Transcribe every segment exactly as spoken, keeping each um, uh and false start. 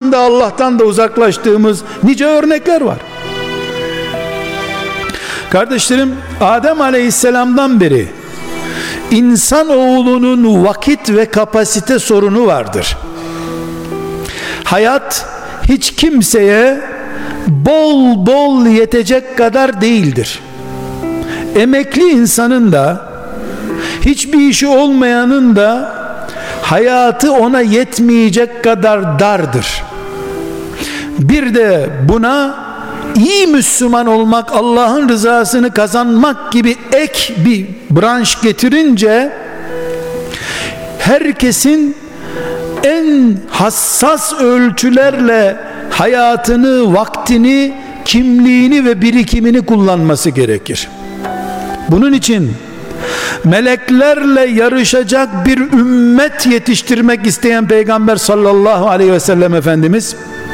da Allah'tan da uzaklaştığımız nice örnekler var. Kardeşlerim, Adem Aleyhisselam'dan beri insanoğlunun vakit ve kapasite sorunu vardır. Hayat hiç kimseye bol bol yetecek kadar değildir. Emekli insanın da, hiçbir işi olmayanın da hayatı ona yetmeyecek kadar dardır. Bir de buna iyi Müslüman olmak, Allah'ın rızasını kazanmak gibi ek bir branş getirince herkesin en hassas ölçülerle hayatını, vaktini, kimliğini ve birikimini kullanması gerekir. Bunun için meleklerle yarışacak bir ümmet yetiştirmek isteyen Peygamber sallallahu aleyhi ve sellem Efendimiz,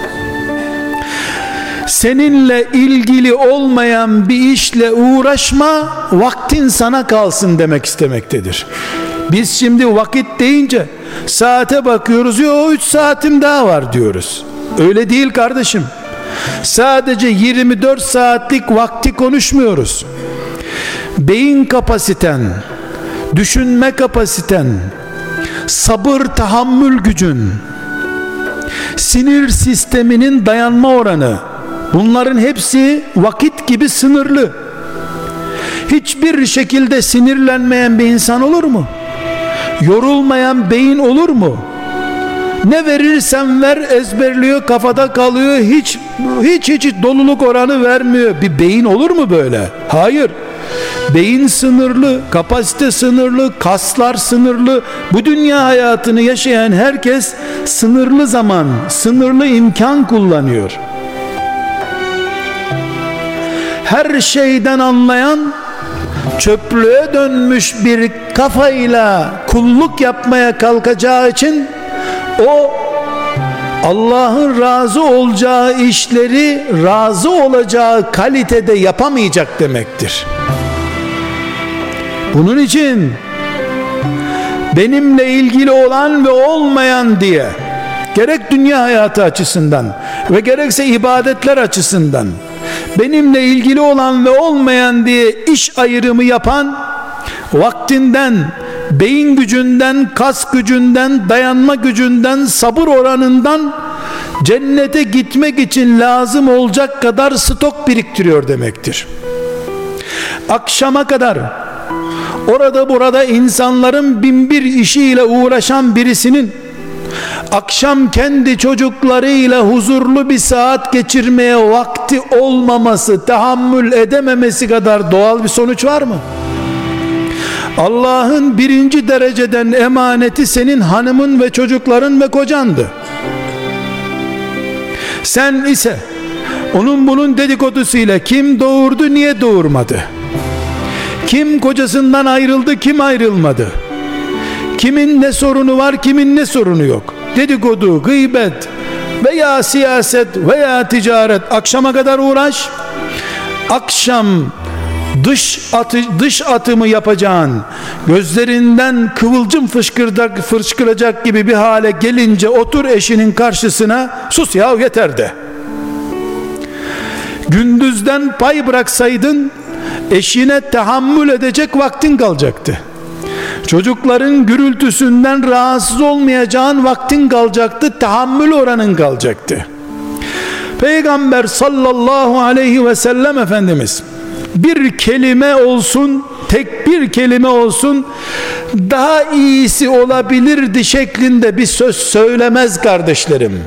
seninle ilgili olmayan bir işle uğraşma, vaktin sana kalsın demek istemektedir. Biz şimdi vakit deyince saate bakıyoruz, yo üç saatim daha var diyoruz. Öyle değil kardeşim. Sadece yirmi dört saatlik vakti konuşmuyoruz. Beyin kapasiten, düşünme kapasiten, sabır tahammül gücün, sinir sisteminin dayanma oranı, bunların hepsi vakit gibi sınırlı. Hiçbir şekilde sinirlenmeyen bir insan olur mu? Yorulmayan beyin olur mu? Ne verirsen ver ezberliyor, kafada kalıyor, hiç hiç hiç doluluk oranı vermiyor. Bir beyin olur mu böyle? Hayır. Beyin sınırlı, kapasite sınırlı, kaslar sınırlı. Bu dünya hayatını yaşayan herkes sınırlı zaman, sınırlı imkan kullanıyor. Her şeyden anlayan, çöplüğe dönmüş bir kafayla kulluk yapmaya kalkacağı için o Allah'ın razı olacağı işleri razı olacağı kalitede yapamayacak demektir. Bunun için benimle ilgili olan ve olmayan diye, gerek dünya hayatı açısından ve gerekse ibadetler açısından benimle ilgili olan ve olmayan diye iş ayrımı yapan, vaktinden, beyin gücünden, kas gücünden, dayanma gücünden, sabır oranından cennete gitmek için lazım olacak kadar stok biriktiriyor demektir. Akşama kadar orada burada insanların bin bir işiyle uğraşan birisinin akşam kendi çocuklarıyla huzurlu bir saat geçirmeye vakti olmaması, tahammül edememesi kadar doğal bir sonuç var mı? Allah'ın birinci dereceden emaneti senin hanımın ve çocukların ve kocandı. Sen ise onun bunun dedikodusuyla kim doğurdu, niye doğurmadı? Kim kocasından ayrıldı, kim ayrılmadı? Kimin ne sorunu var, kimin ne sorunu yok? Dedikodu, gıybet veya siyaset veya ticaret, akşama kadar uğraş. Akşam dış atı, dış atımı yapacağın, gözlerinden kıvılcım fışkıracak, fışkıracak gibi bir hale gelince otur eşinin karşısına, sus ya yeter de. Gündüzden pay bıraksaydın eşine tahammül edecek vaktin kalacaktı. Çocukların gürültüsünden rahatsız olmayacağın vaktin kalacaktı, tahammül oranın kalacaktı. Peygamber sallallahu aleyhi ve sellem Efendimiz bir kelime olsun, tek bir kelime olsun, daha iyisi olabilirdi şeklinde bir söz söylemez kardeşlerim.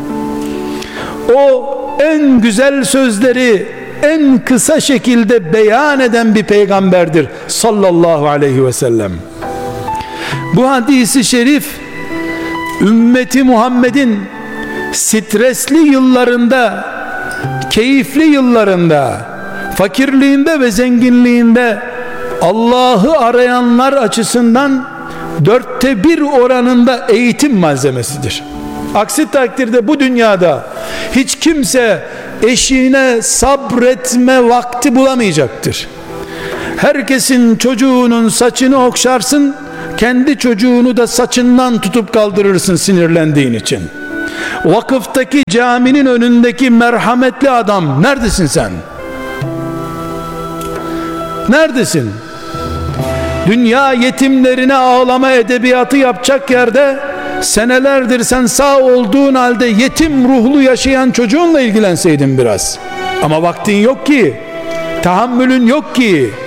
O en güzel sözleri en kısa şekilde beyan eden bir peygamberdir sallallahu aleyhi ve sellem. Bu hadisi şerif ümmeti Muhammed'in stresli yıllarında, keyifli yıllarında, fakirliğinde ve zenginliğinde Allah'ı arayanlar açısından dörtte bir oranında eğitim malzemesidir. Aksi takdirde bu dünyada hiç kimse eşine sabretme vakti bulamayacaktır. Herkesin çocuğunun saçını okşarsın, kendi çocuğunu da saçından tutup kaldırırsın sinirlendiğin için. Vakıftaki caminin önündeki merhametli adam, neredesin sen? Neredesin? Dünya yetimlerine ağlama edebiyatı yapacak yerde senelerdir sen sağ olduğun halde yetim ruhlu yaşayan çocuğunla ilgilenseydin biraz. Ama vaktin yok ki, tahammülün yok ki.